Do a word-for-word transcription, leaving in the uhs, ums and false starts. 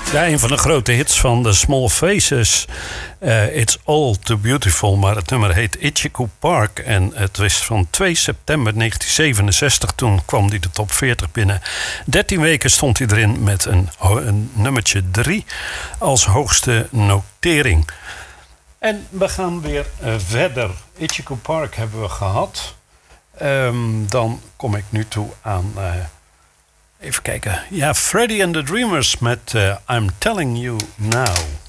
Ja, een van de grote hits van The Small Faces. Uh, It's All Too Beautiful. Maar het nummer heet Itchycoo Park. En het was van twee september negentien zevenenzestig. Toen kwam hij de top veertig binnen. dertien weken stond hij erin met een, een nummertje drie als hoogste notering. En we gaan weer uh, verder. Itchycoo Park hebben we gehad. Um, dan kom ik nu toe aan... Uh, even kijken. Ja, Freddie and the Dreamers met uh, I'm Telling You Now.